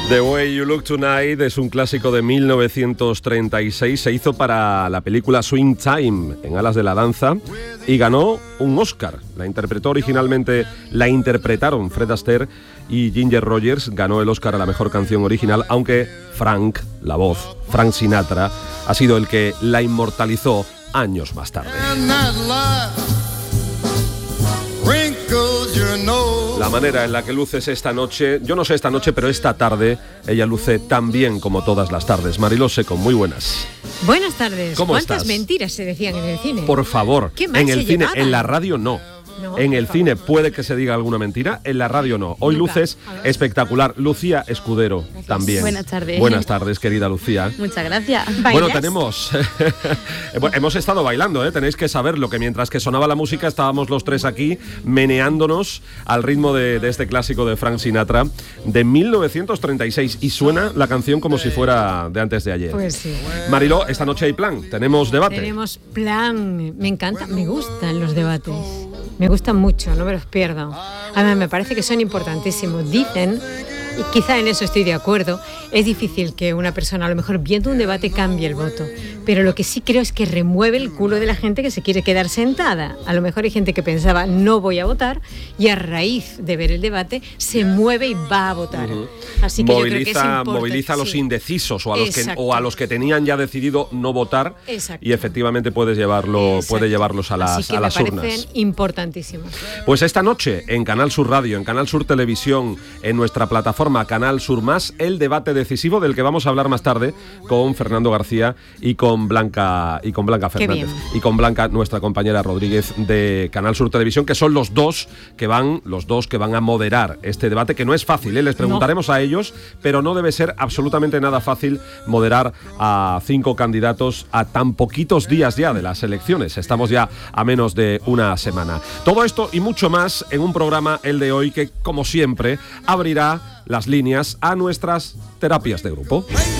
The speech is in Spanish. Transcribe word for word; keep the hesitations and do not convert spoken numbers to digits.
The Way You Look Tonight es un clásico de mil novecientos treinta y seis. Se hizo para la película Swing Time, en Alas de la Danza, y ganó un Oscar. La interpretó originalmente, la interpretaron Fred Astaire y Ginger Rogers. Ganó el Oscar a la mejor canción original, aunque Frank, la voz, Frank Sinatra, ha sido el que la inmortalizó años más tarde. La manera en la que luces esta noche, yo no sé esta noche, pero esta tarde, ella luce tan bien como todas las tardes. Mariló Seco, muy buenas. Buenas tardes. ¿Cómo ¿Cuántas estás? Mentiras se decían en el cine? Por favor, ¿Qué mal en el se cine, llevaban? en la radio no. No, en el por cine favor. puede que se diga alguna mentira, en la radio no. Hoy Nunca. luces espectacular. Lucía Escudero también. Buenas tardes. Buenas tardes, querida Lucía. Muchas gracias. Bueno, tenemos... bueno, hemos estado bailando, ¿eh? Tenéis que saberlo, que mientras que sonaba la música estábamos los tres aquí meneándonos al ritmo de, de este clásico de Frank Sinatra de mil novecientos treinta y seis, y suena la canción como si fuera de antes de ayer. Pues sí. Mariló, esta noche hay plan, tenemos debate. Tenemos plan. Me encanta, me gustan los debates. Me gustan mucho, no me los pierdo. Además, me parece que son importantísimos. Dicen, y quizá en eso estoy de acuerdo, es difícil que una persona, a lo mejor viendo un debate, cambie el voto. Pero lo que sí creo es que remueve el culo de la gente que se quiere quedar sentada. A lo mejor hay gente que pensaba, no voy a votar, y a raíz de ver el debate, se mueve y va a votar. Uh-huh. Así que moviliza, yo creo que es importante. moviliza a los sí. indecisos o a los, que, o a los que tenían ya decidido no votar. Exacto. Y efectivamente puedes llevarlo, puede llevarlos a las, Así que a las me urnas. parecen importantísimos. Pues esta noche en Canal Sur Radio, en Canal Sur Televisión, en nuestra plataforma Canal Sur Más, el debate decisivo del que vamos a hablar más tarde con Fernando García y con Blanca y con Blanca Fernández y con Blanca, nuestra compañera Rodríguez de Canal Sur Televisión, que son los dos que van los dos que van a moderar este debate, que no es fácil, ¿eh? Les preguntaremos no. a ellos, pero no debe ser absolutamente nada fácil moderar a cinco candidatos a tan poquitos días ya de las elecciones. Estamos ya a menos de una semana. Todo esto y mucho más en un programa, el de hoy, que como siempre abrirá las líneas a nuestras terapias de grupo.